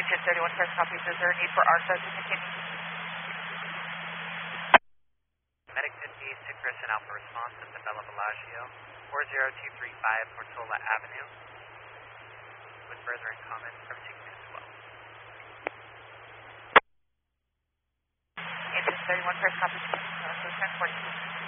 Engine 31 press copies. Is there a need for ARSA to continue? Medic 50, Cypress and Alpha response at the Bella Bellagio, 40235 Portola Avenue, with further in comment from 6 minutes 12. Engine 31 press copies. So transport.